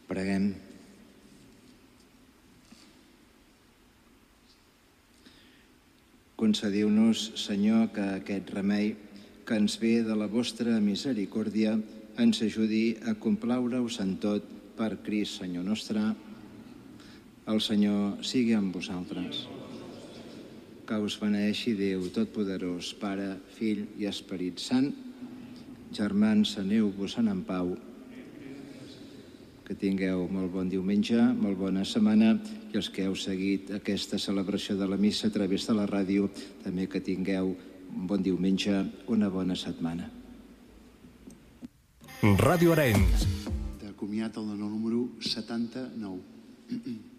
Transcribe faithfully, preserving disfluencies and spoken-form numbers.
Preguem. Concediu-nos, Senyor, que aquest remei que ens ve de la vostra misericòrdia ens ajudi a complaure-us en tot per Crist, Senyor nostre. El Senyor sigui amb vosaltres. Que us beneeixi Déu Totpoderós, Pare, Fill i Esperit Sant. Germans, aneu-vos-en en pau. Que tingueu molt bon diumenge, molt bona setmana, i els que heu seguit aquesta celebració de la missa a través de la ràdio, també que tingueu un bon diumenge, una bona setmana. Ràdio Arenys. De comiat el número setanta-nou.